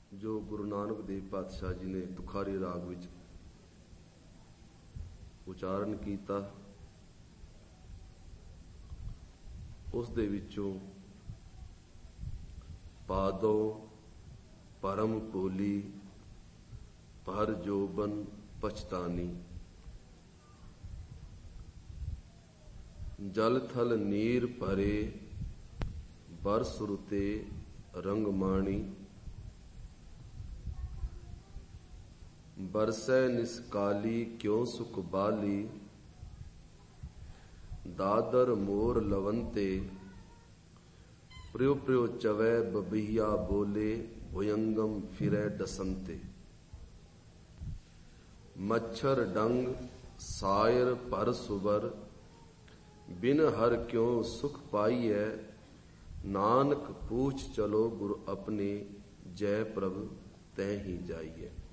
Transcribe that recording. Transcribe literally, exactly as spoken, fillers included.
ਜੋ ਗੁਰੂ ਨਾਨਕ ਦੇਵ ਪਾਤਸ਼ਾਹ ਜੀ ਨੇ ਤੁਖਾਰੀ ਰਾਗ ਵਿੱਚ ਉਚਾਰਨ ਕੀਤਾ, ਉਸ ਦੇ ਵਿੱਚੋਂ ਪਾਦੋ ਪਰਮ ਭੋਲੀ ਪਰ ਜੋਬਨ ਪਛਤਾਨੀ, ਜਲ ਥਲ ਨੀਰ ਭਰੇ ਬਰਸ ਰੁਤੇ ਰੰਗਮਾਣੀ, ਬਰਸੈ ਨਿਸਕਾਲੀ ਕਿਉ ਸੁਖ ਬਾਲੀ, ਦਾਦਰ ਮੋਰ ਲਵੰਤੇ ਪ੍ਰਿਉ ਪ੍ਰਿਉ ਚਵੈ ਬਬੀਆ ਬੋਲੇ, ਭੁਯੰਗਮ ਫਿਰੈ ਡਸੰਤੇ, ਮੱਛਰ ਡੰਗ ਸਾਇਰ ਭਰ ਸੁਬਰ, ਬਿਨ ਹਰ ਕਿਉ ਸੁਖ ਪਾਈਐ, ਨਾਨਕ ਪੂਛ ਚਲੋ ਗੁਰ ਆਪਣੇ, ਜੈ ਪ੍ਰਭ ਤੈ ਹੀ ਜਾਈਐ।